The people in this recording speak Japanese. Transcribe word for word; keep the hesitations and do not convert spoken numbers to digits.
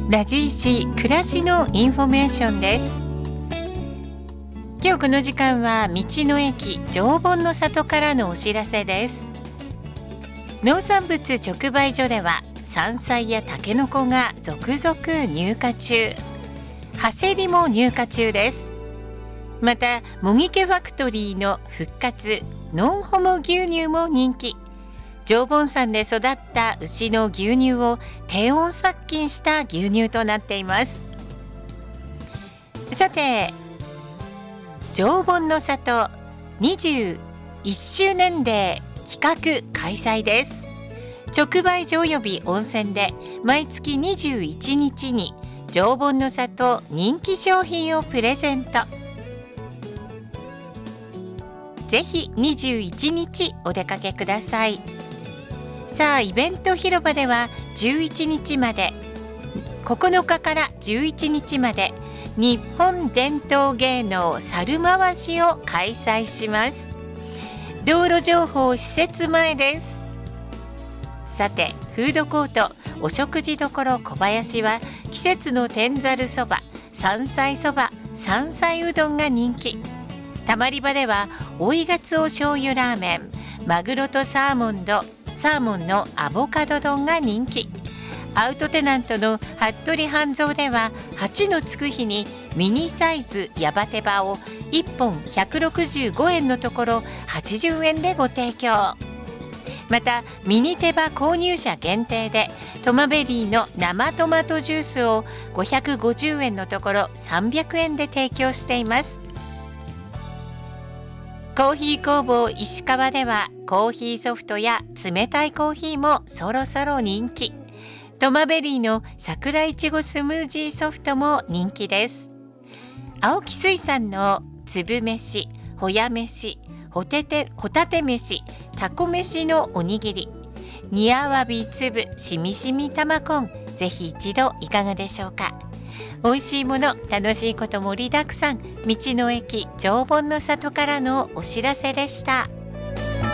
ラジーシー暮らしのインフォメーションです。今日この時間は道の駅常盆の里からのお知らせです。農産物直売所では山菜やタケノコが続々入荷中、ハセリも入荷中です。またもぎけファクトリーの復活ノンホモ牛乳も人気。常盆山で育った牛の牛乳を低温殺菌した牛乳となっています。さて、常盆の里にじゅういっしゅうねんデー企画開催です。直売所及び温泉で毎月にじゅういちにちに常盆の里人気商品をプレゼント。ぜひにじゅういちにちお出かけください。さあ、イベント広場ではじゅういちにちまで、ここのかからじゅういちにちまで日本伝統芸能猿回しを開催します。道路情報施設前です。さて、フードコートお食事処小林は季節の天ざるそば、山菜そば、山菜うどんが人気。たまり場では追いがつお醤油ラーメン、マグロとサーモンとサーモンのアボカド丼が人気。アウトテナントの服部半蔵でははちのつく日にミニサイズヤバテバをいっぽんひゃくろくじゅうごえんのところはちじゅうえんでご提供。またミニ手羽購入者限定でトマベリーの生トマトジュースをごひゃくごじゅうえんのところさんびゃくえんで提供しています。コーヒー工房石川ではコーヒーソフトや冷たいコーヒーもそろそろ人気。トマベリーの桜いちごスムージーソフトも人気です。青木水産の粒飯、ほや飯、ほててホタテ飯、タコ飯のおにぎり、煮あわび粒しみしみ玉コン、ぜひ一度いかがでしょうか。美味しいもの、楽しいこと盛りだくさん、道の駅常盆の里からのお知らせでした。